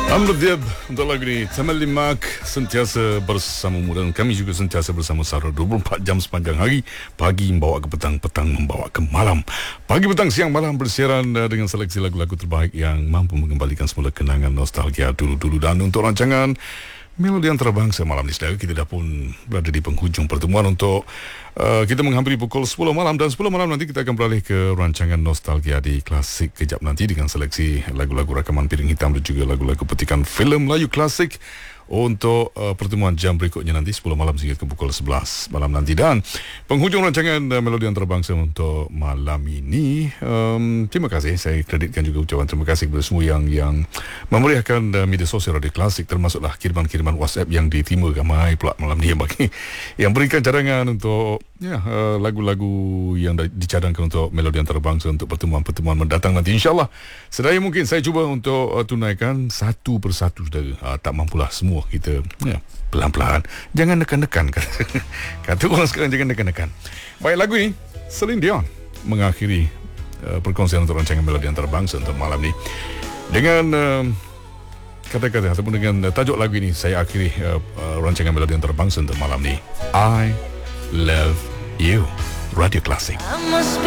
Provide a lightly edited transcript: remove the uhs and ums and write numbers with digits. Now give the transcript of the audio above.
Amr Diab untuk lagu ini Tamalli Mak, sentiasa bersamamu dan kami juga sentiasa bersama Sarah 24 jam sepanjang hari. Pagi membawa ke petang, petang membawa ke malam. Pagi, petang, siang, malam bersiaran dengan seleksi lagu-lagu terbaik yang mampu mengembalikan semula kenangan nostalgia dulu-dulu. Dan untuk rancangan Melodi Antarabangsa malam ni, saudara, kita dah pun berada di penghujung pertemuan untuk kita menghampiri pukul 10 malam. Dan 10 malam nanti kita akan beralih ke rancangan nostalgia di klasik kejap nanti dengan seleksi lagu-lagu rakaman piring hitam dan juga lagu-lagu petikan filem Melayu klasik untuk pertemuan jam berikutnya nanti 10 malam sehingga ke pukul 11 malam nanti. Dan penghujung rancangan Melodi Antarabangsa untuk malam ini, terima kasih, saya kreditkan juga ucapan terima kasih kepada semua yang memeriahkan media sosial Radio Klasik, termasuklah kiriman-kiriman WhatsApp yang diterima ramai pula malam ni, yang berikan cadangan untuk lagu-lagu yang dicadangkan untuk Melodi Antarabangsa untuk pertemuan-pertemuan mendatang nanti, insyaAllah. Sedaya mungkin saya cuba untuk tunaikan satu persatu, saudara. Tak mampulah semua kita, pelan-pelan, jangan nekan-nekan kata orang sekarang, jangan nekan-nekan. Baik, lagu ini Celine Dion mengakhiri perkongsian untuk rancangan Melodi Antarabangsa untuk malam ni dengan kata-kata ataupun dengan tajuk lagu ini. Saya akhiri rancangan Melodi Antarabangsa untuk malam ni, I Love You, Radio Klasik.